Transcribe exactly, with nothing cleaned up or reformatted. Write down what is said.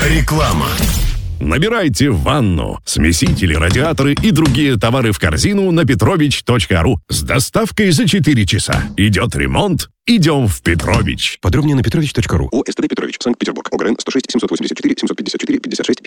Реклама. Набирайте ванну, смесители, радиаторы и другие товары в корзину на петрович точка ру с доставкой за четыре часа. Идет ремонт, идем в Петрович. Подробнее на петрович точка ру. ОСТД Петрович, Санкт-Петербург. ОГРН сто шесть семьсот восемьдесят четыре семьсот пятьдесят четыре пятьдесят шесть